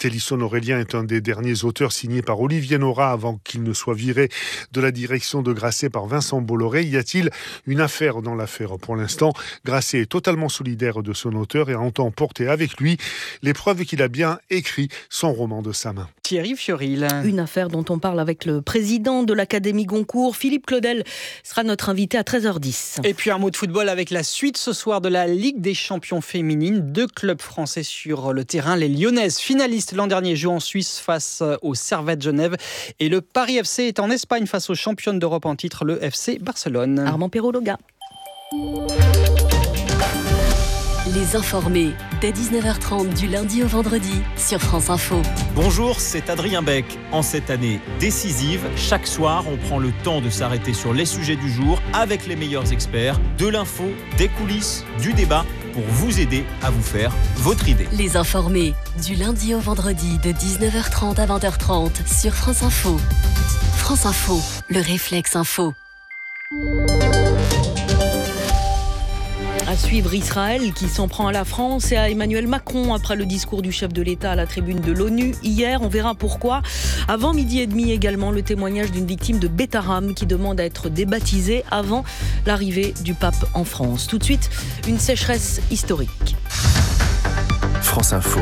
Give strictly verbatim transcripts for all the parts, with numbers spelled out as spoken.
Télisson Aurélien est un des derniers auteurs signés par Olivier Nora avant qu'il ne soit viré de la direction de Grasset par Vincent Bolloré. Y a-t-il une affaire dans l'affaire? Pour l'instant, Grasset est totalement solidaire de son auteur et entend porter avec lui les preuves qu'il a bien écrit son roman de sa main. Thierry Fioril. Une affaire dont on parle avec le président de l'Académie Goncourt, Philippe Claudel, sera notre invité à treize heures dix. Et puis un mot de football avec la suite ce soir de la Ligue des champions féminines. Deux clubs français sur le terrain. Les Lyonnaises, finalistes l'an dernier, jouent en Suisse face au Servette Genève. Et le Paris F C est en Espagne face aux championnes d'Europe en titre, le F C Barcelone. Armand Perrault-Loga. Les informés, dès dix-neuf heures trente du lundi au vendredi sur France Info. Bonjour, c'est Adrien Beck. En cette année décisive, chaque soir, on prend le temps de s'arrêter sur les sujets du jour avec les meilleurs experts, de l'info, des coulisses, du débat, pour vous aider à vous faire votre idée. Les informés, du lundi au vendredi de dix-neuf heures trente à vingt heures trente sur France Info. France Info, le réflexe info. À suivre Israël qui s'en prend à la France et à Emmanuel Macron après le discours du chef de l'État à la tribune de l'ONU hier. On verra pourquoi. Avant midi et demi également, le témoignage d'une victime de Betaram qui demande à être débaptisée avant l'arrivée du pape en France. Tout de suite, une sécheresse historique. France Info,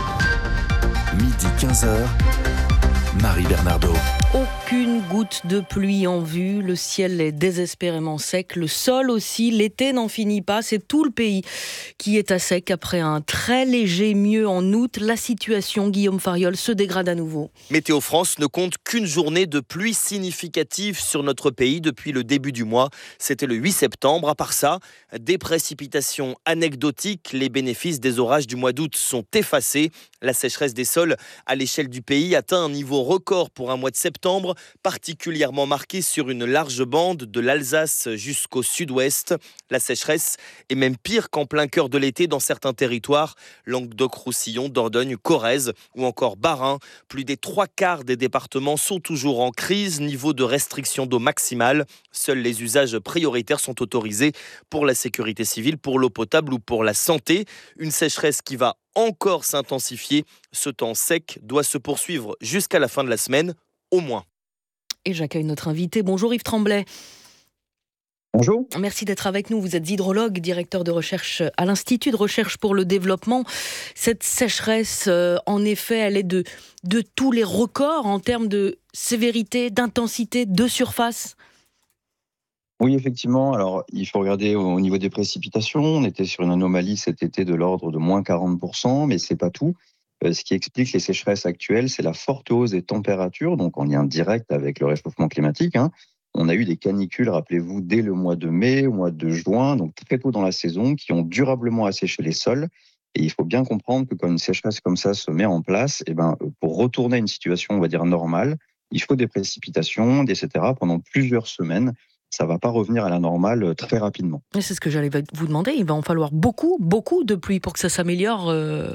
midi quinze heures, Marie Bernardo. Aucune goutte de pluie en vue, le ciel est désespérément sec, le sol aussi, l'été n'en finit pas, c'est tout le pays qui est à sec après un très léger mieux en août. La situation, Guillaume Fariol, se dégrade à nouveau. Météo France ne compte qu'une journée de pluie significative sur notre pays depuis le début du mois. C'était le huit septembre. À part ça, des précipitations anecdotiques, les bénéfices des orages du mois d'août sont effacés. La sécheresse des sols à l'échelle du pays atteint un niveau record pour un mois de septembre, particulièrement marqué sur une large bande de l'Alsace jusqu'au sud-ouest. La sécheresse est même pire qu'en plein cœur de l'été dans certains territoires, Languedoc-Roussillon, Dordogne, Corrèze ou encore Bas-Rhin. Plus des trois quarts des départements sont toujours en crise, niveau de restriction d'eau maximale. Seuls les usages prioritaires sont autorisés pour la sécurité civile, pour l'eau potable ou pour la santé. Une sécheresse qui va encore s'intensifier. Ce temps sec doit se poursuivre jusqu'à la fin de la semaine, au moins. Et j'accueille notre invité. Bonjour Yves Tremblay. Bonjour. Merci d'être avec nous. Vous êtes hydrologue, directeur de recherche à l'Institut de recherche pour le développement. Cette sécheresse, euh, en effet, elle est de, de tous les records en termes de sévérité, d'intensité, de surface. Oui, effectivement. Alors, il faut regarder au niveau des précipitations. On était sur une anomalie cet été de l'ordre de moins quarante pour cent, mais c'est pas tout. Euh, ce qui explique les sécheresses actuelles, c'est la forte hausse des températures, donc en lien direct avec le réchauffement climatique. Hein. On a eu des canicules, rappelez-vous, dès le mois de mai, au mois de juin, donc très tôt dans la saison, qui ont durablement asséché les sols. Et il faut bien comprendre que quand une sécheresse comme ça se met en place, eh ben, pour retourner à une situation, on va dire, normale, il faut des précipitations, et cetera, pendant plusieurs semaines. Ça ne va pas revenir à la normale très rapidement. C'est ce que j'allais vous demander. Il va en falloir beaucoup, beaucoup de pluie pour que ça s'améliore. Euh...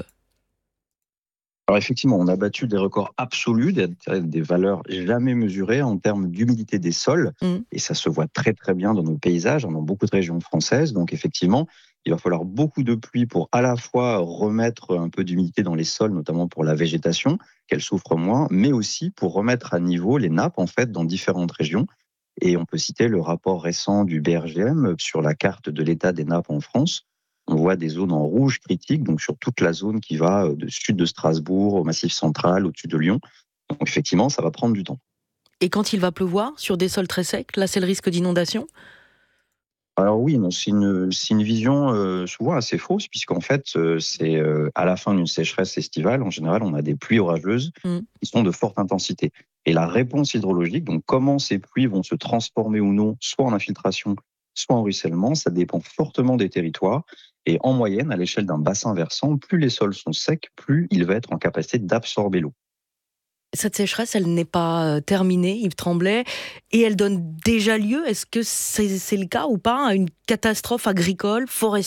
Alors effectivement, on a battu des records absolus, des, des valeurs jamais mesurées en termes d'humidité des sols. Mmh. Et ça se voit très très bien dans nos paysages, dans beaucoup de régions françaises. Donc effectivement, il va falloir beaucoup de pluie pour à la fois remettre un peu d'humidité dans les sols, notamment pour la végétation, qu'elle souffre moins, mais aussi pour remettre à niveau les nappes en fait dans différentes régions. Et on peut citer le rapport récent du B R G M sur la carte de l'état des nappes en France. On voit des zones en rouge critique, donc sur toute la zone qui va du sud de Strasbourg au Massif central, au-dessus de Lyon. Donc effectivement, ça va prendre du temps. Et quand il va pleuvoir sur des sols très secs, là c'est le risque d'inondation ? Alors oui, non, c'est une, c'est une vision euh, souvent assez fausse, puisqu'en fait, euh, c'est euh, à la fin d'une sécheresse estivale, en général, on a des pluies orageuses mmh. qui sont de forte intensité. Et la réponse hydrologique, donc comment ces pluies vont se transformer ou non, soit en infiltration, soit en ruissellement, ça dépend fortement des territoires. Et en moyenne, à l'échelle d'un bassin versant, plus les sols sont secs, plus il va être en capacité d'absorber l'eau. Cette sécheresse, elle n'est pas terminée, Yves Tremblay, et elle donne déjà lieu, est-ce que c'est, c'est le cas ou pas, à une catastrophe agricole, forestière ?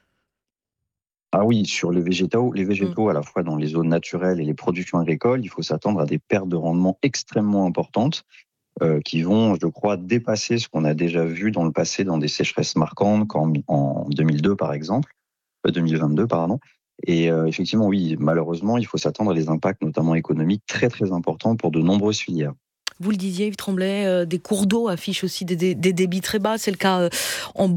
Ah oui, sur les végétaux, les végétaux mmh. à la fois dans les zones naturelles et les productions agricoles, il faut s'attendre à des pertes de rendement extrêmement importantes euh, qui vont, je crois, dépasser ce qu'on a déjà vu dans le passé dans des sécheresses marquantes, comme en deux mille deux par exemple, euh, deux mille vingt-deux pardon. Et euh, effectivement, oui, malheureusement, il faut s'attendre à des impacts, notamment économiques, très très importants pour de nombreuses filières. Vous le disiez, Yves Tremblay, euh, des cours d'eau affichent aussi des, des, des débits très bas. C'est le cas euh, en